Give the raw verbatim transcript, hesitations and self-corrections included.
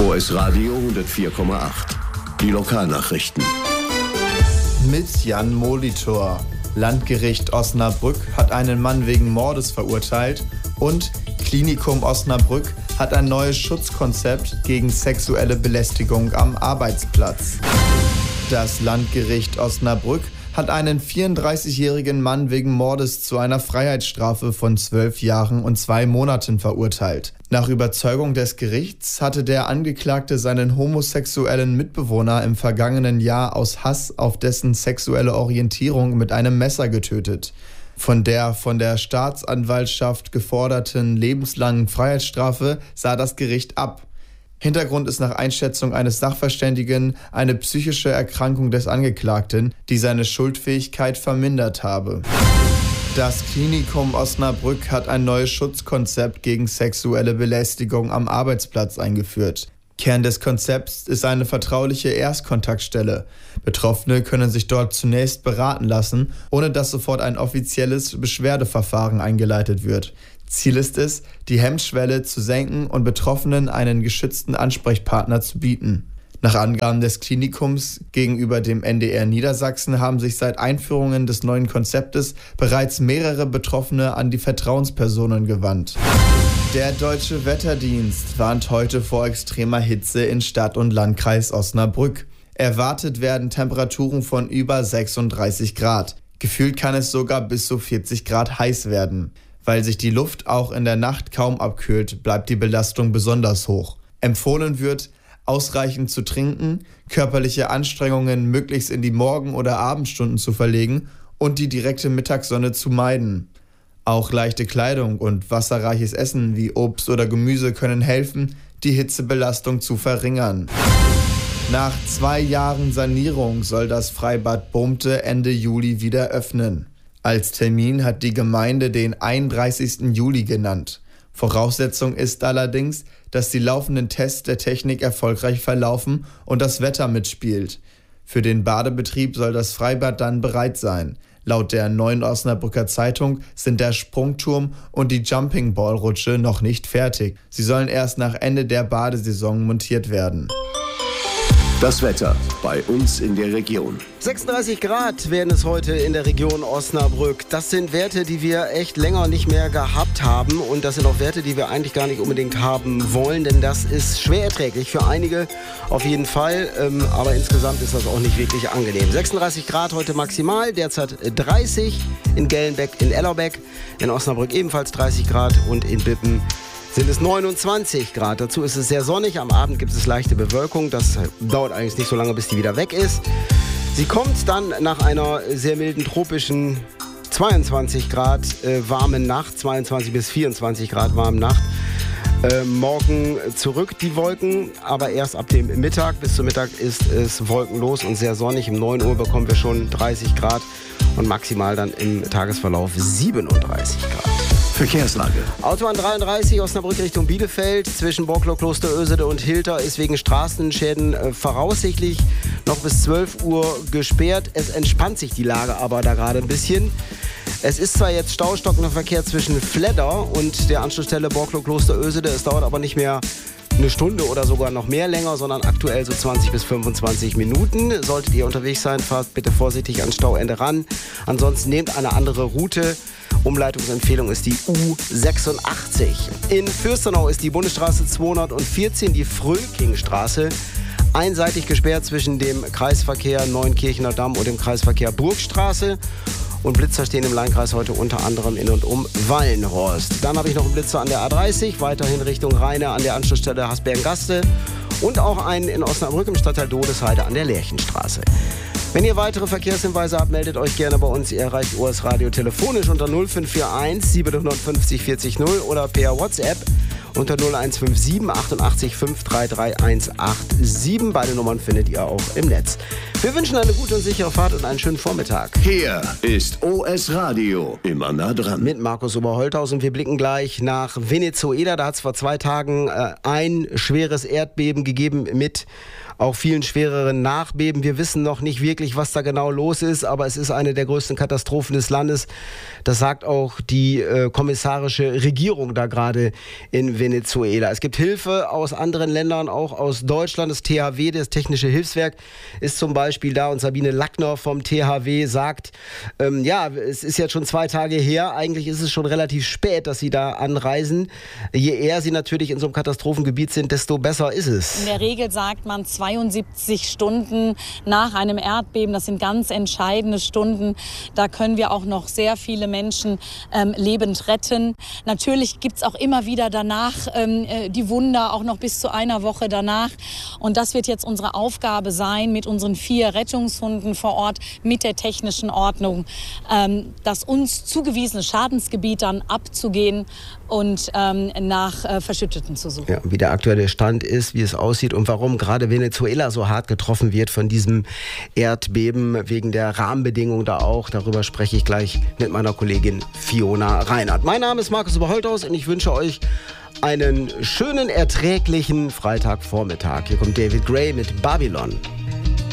O S Radio hundertvier Komma acht. Die Lokalnachrichten. Mit Jan Molitor. Landgericht Osnabrück hat einen Mann wegen Mordes verurteilt und Klinikum Osnabrück hat ein neues Schutzkonzept gegen sexuelle Belästigung am Arbeitsplatz. Das Landgericht Osnabrück hat einen vierunddreißigjährigen Mann wegen Mordes zu einer Freiheitsstrafe von zwölf Jahren und zwei Monaten verurteilt. Nach Überzeugung des Gerichts hatte der Angeklagte seinen homosexuellen Mitbewohner im vergangenen Jahr aus Hass auf dessen sexuelle Orientierung mit einem Messer getötet. Von der von der Staatsanwaltschaft geforderten lebenslangen Freiheitsstrafe sah das Gericht ab. Hintergrund ist nach Einschätzung eines Sachverständigen eine psychische Erkrankung des Angeklagten, die seine Schuldfähigkeit vermindert habe. Das Klinikum Osnabrück hat ein neues Schutzkonzept gegen sexuelle Belästigung am Arbeitsplatz eingeführt. Kern des Konzepts ist eine vertrauliche Erstkontaktstelle. Betroffene können sich dort zunächst beraten lassen, ohne dass sofort ein offizielles Beschwerdeverfahren eingeleitet wird. Ziel ist es, die Hemmschwelle zu senken und Betroffenen einen geschützten Ansprechpartner zu bieten. Nach Angaben des Klinikums gegenüber dem N D R Niedersachsen haben sich seit Einführungen des neuen Konzeptes bereits mehrere Betroffene an die Vertrauenspersonen gewandt. Der Deutsche Wetterdienst warnt heute vor extremer Hitze in Stadt und Landkreis Osnabrück. Erwartet werden Temperaturen von über sechsunddreißig Grad. Gefühlt kann es sogar bis zu vierzig Grad heiß werden. Weil sich die Luft auch in der Nacht kaum abkühlt, bleibt die Belastung besonders hoch. Empfohlen wird, ausreichend zu trinken, körperliche Anstrengungen möglichst in die Morgen- oder Abendstunden zu verlegen und die direkte Mittagssonne zu meiden. Auch leichte Kleidung und wasserreiches Essen wie Obst oder Gemüse können helfen, die Hitzebelastung zu verringern. Nach zwei Jahren Sanierung soll das Freibad Bohmte Ende Juli wieder öffnen. Als Termin hat die Gemeinde den einunddreißigsten Juli genannt. Voraussetzung ist allerdings, dass die laufenden Tests der Technik erfolgreich verlaufen und das Wetter mitspielt. Für den Badebetrieb soll das Freibad dann bereit sein. Laut der Neuen Osnabrücker Zeitung sind der Sprungturm und die Jumping-Ball-Rutsche noch nicht fertig. Sie sollen erst nach Ende der Badesaison montiert werden. Das Wetter bei uns in der Region. sechsunddreißig Grad werden es heute in der Region Osnabrück. Das sind Werte, die wir echt länger nicht mehr gehabt haben. Und das sind auch Werte, die wir eigentlich gar nicht unbedingt haben wollen. Denn das ist schwer erträglich für einige auf jeden Fall. Ähm, aber insgesamt ist das auch nicht wirklich angenehm. sechsunddreißig Grad heute maximal, derzeit dreißig in Gelnbeck, in Ellerbeck. In Osnabrück ebenfalls dreißig Grad und in Bippen sind es neunundzwanzig Grad. Dazu ist es sehr sonnig. Am Abend gibt es leichte Bewölkung. Das dauert eigentlich nicht so lange, bis die wieder weg ist. Sie kommt dann nach einer sehr milden tropischen zweiundzwanzig Grad äh, warmen Nacht, zweiundzwanzig bis vierundzwanzig Grad warmen Nacht. Äh, morgen zurück die Wolken, aber erst ab dem Mittag. Bis zum Mittag ist es wolkenlos und sehr sonnig. Um neun Uhr bekommen wir schon dreißig Grad und maximal dann im Tagesverlauf siebenunddreißig Grad. Verkehrslage. Autobahn dreiunddreißig Osnabrück Richtung Bielefeld zwischen Borklow, Kloster Ösede und Hilter ist wegen Straßenschäden äh, voraussichtlich noch bis zwölf Uhr gesperrt. Es entspannt sich die Lage aber da gerade ein bisschen. Es ist zwar jetzt staustockender Verkehr zwischen Fledder und der Anschlussstelle Borklow, Kloster Ösede. Es dauert aber nicht mehr eine Stunde oder sogar noch mehr länger, sondern aktuell so zwanzig bis fünfundzwanzig Minuten. Solltet ihr unterwegs sein, fahrt bitte vorsichtig ans Stauende ran. Ansonsten nehmt eine andere Route. Umleitungsempfehlung ist die U sechsundachtzig. In Fürstenau ist die Bundesstraße zweihundertvierzehn, die Frölkingstraße, einseitig gesperrt zwischen dem Kreisverkehr Neunkirchener Damm und dem Kreisverkehr Burgstraße. Und Blitzer stehen im Landkreis heute unter anderem in und um Wallenhorst. Dann habe ich noch einen Blitzer an der A dreißig, weiterhin Richtung Rheine an der Anschlussstelle Hasbergen-Gaste. Und auch einen in Osnabrück im Stadtteil Dodesheide an der Lerchenstraße. Wenn ihr weitere Verkehrshinweise habt, meldet euch gerne bei uns. Ihr erreicht O S Radio telefonisch unter null fünf vier eins siebenhundertfünfzig vierzig null oder per WhatsApp unter null eins fünf sieben achtundachtzig fünf drei drei eins acht sieben. Beide Nummern findet ihr auch im Netz. Wir wünschen eine gute und sichere Fahrt und einen schönen Vormittag. Hier ist O S Radio, immer nah dran. Mit Markus Oberholthaus und wir blicken gleich nach Venezuela. Da hat es vor zwei Tagen äh, ein schweres Erdbeben gegeben mit auch vielen schwereren Nachbeben. Wir wissen noch nicht wirklich, was da genau los ist, aber es ist eine der größten Katastrophen des Landes. Das sagt auch die äh, kommissarische Regierung da gerade in Venezuela. Es gibt Hilfe aus anderen Ländern, auch aus Deutschland. Das T H W, das Technische Hilfswerk, ist zum Beispiel da und Sabine Lackner vom T H W sagt, ähm, ja, es ist jetzt schon zwei Tage her, eigentlich ist es schon relativ spät, dass sie da anreisen. Je eher sie natürlich in so einem Katastrophengebiet sind, desto besser ist es. In der Regel sagt man zweiundsiebzig Stunden nach einem Erdbeben, das sind ganz entscheidende Stunden. Da können wir auch noch sehr viele Menschen ähm, lebend retten. Natürlich gibt es auch immer wieder danach ähm, die Wunder, auch noch bis zu einer Woche danach. Und das wird jetzt unsere Aufgabe sein, mit unseren vier Rettungshunden vor Ort, mit der technischen Ordnung, ähm, das uns zugewiesene Schadensgebiet dann abzugehen und ähm, nach äh, Verschütteten zu suchen. Ja, wie der aktuelle Stand ist, wie es aussieht und warum gerade Venezuela so hart getroffen wird von diesem Erdbeben, wegen der Rahmenbedingungen da auch. Darüber spreche ich gleich mit meiner Kollegin Fiona Reinhardt. Mein Name ist Markus Oberholthaus und ich wünsche euch einen schönen, erträglichen Freitagvormittag. Hier kommt David Gray mit Babylon.